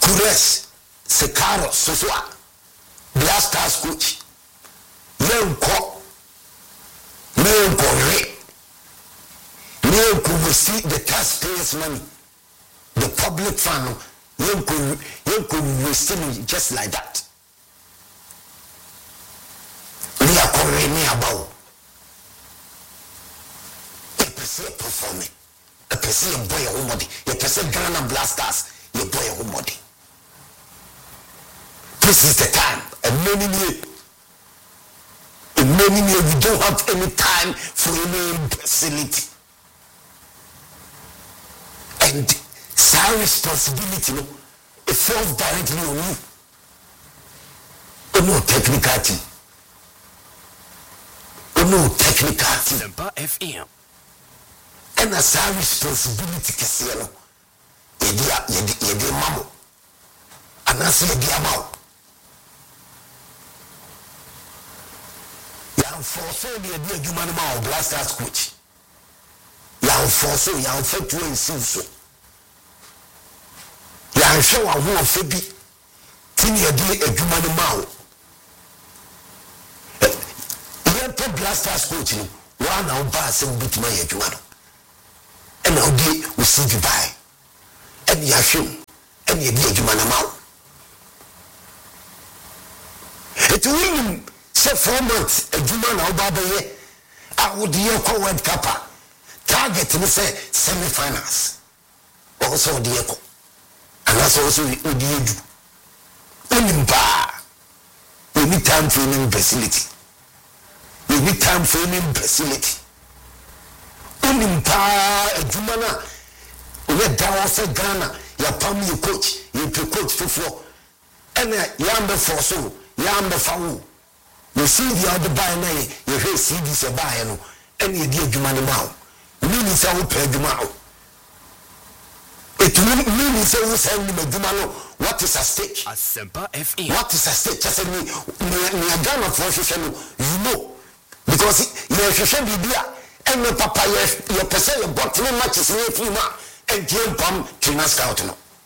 Kures Sekaro Sosua Black Stars coach Lenko will see the taxpayers' money, the public fund. You could receive it just like that. We are calling about a person performing, a person boy or body, a person Ghana Blasters, your boy or body. This is the time, and many years we don't have any time for any imbecility. And our responsibility, it falls directly on you. No technicality. No technicality. Semper FM. And as our responsibility, Kesiano, yedi mamo, and as yedi amao. Yan forso yedi human mao Black Stars coach. Yan forso yan fetu en sinso. Yan show a wo febi. Tini yedi adwuma no mao. Yan Black Stars coach no. Wa na oba asem bituma yadwuma no. And now we see goodbye. And Yashim, and you did Manamau. It will say 4 months, a Juman or Baba, I would hear World Cup. Target to say semi-finals. Also, the echo. And that's also what you do. We need time for any facility. We need time for any facility. Jumana, let down for Ghana, your palm, your coach, you coach for and yamber for so, yamber foul. You see the other by night, you hear see this a buy, and you dear Jumana now. Means I will pay Jumano. It means I will send me Jumano. What is at stake? A Semper FM. What is at stake? Just me, Ghana for you know, because you should be there. And your papa, your person, your bought no matches in your prima, and came from Trina Scout.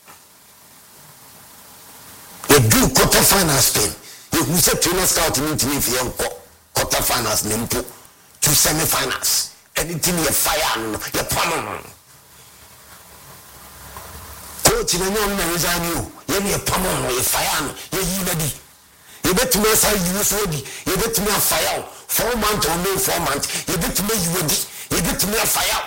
You do quarter finals thing. You said Trina Scout meeting if you quarter finals, Nimpo, to semi finals. Anything you fire, your palm. Coach in a young man resign you, your palm, your fire, you're ready. You bet me as I use ready. You bet me a fire. 4 months or no 4 months. You bet me you ready. You bet me a fire.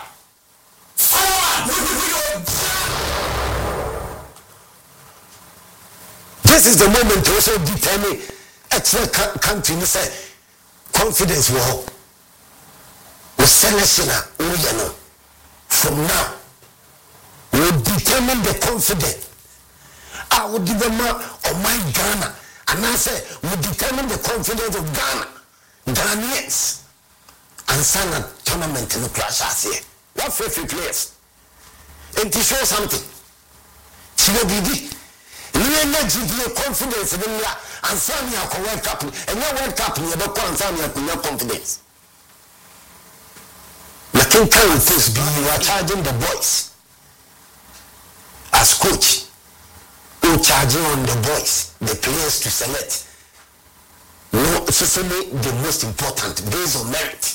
This is the moment to also determine extra country. Say confidence will selection. From now, we will determine the confidence. I will determine on my Ghana. And I say, we determine the confidence of Ghana, Ghanaians, and sign a tournament in the clash as here. What 50 players? And to show something. She will be the confidence in India and sign your World Cup. And your World Cup, you don't come and sign your confidence. The king can first be you are charging the boys as coach. Charging on the boys, the players to select. No, certainly the most important, based on merit.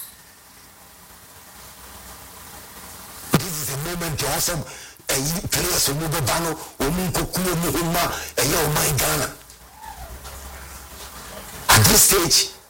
This is a moment to also players who move bano, Ghana. At this stage,